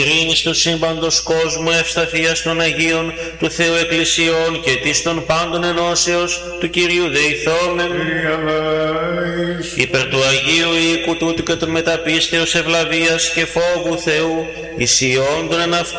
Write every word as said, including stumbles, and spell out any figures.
ειρήνη του σύμπαντος κόσμου, ευσταθίας των Αγίων, του Θεού Εκκλησιών και της των πάντων ενώσεως, του Κυρίου δεηθόμεν. Υπέρ του Αγίου οίκου τούτου και των μεταπίστεως ευλαβίας και φόβου Θεού, ισιών των εν αυτό